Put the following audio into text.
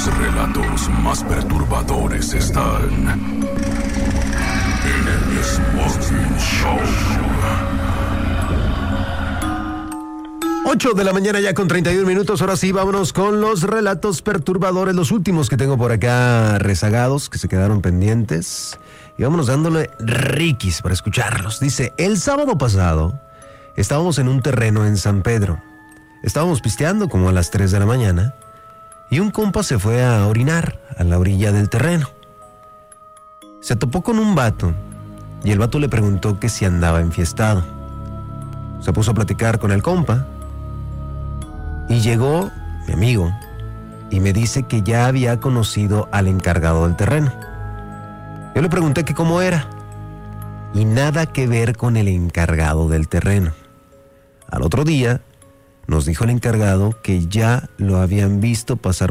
Los relatos más perturbadores están en el Smoking Show. 8 de la mañana ya con 31 minutos. Ahora sí, vámonos con los relatos perturbadores, los últimos que tengo por acá rezagados, que se quedaron pendientes. Y vámonos dándole riquis para escucharlos. Dice, el sábado pasado estábamos en un terreno en San Pedro. Estábamos pisteando como a las 3 de la mañana y un compa se fue a orinar a la orilla del terreno. Se topó con un vato y el vato le preguntó que si andaba enfiestado. Se puso a platicar con el compa y llegó mi amigo y me dice que ya había conocido al encargado del terreno. Yo le pregunté que cómo era y nada que ver con el encargado del terreno. Al otro día nos dijo el encargado que ya lo habían visto pasar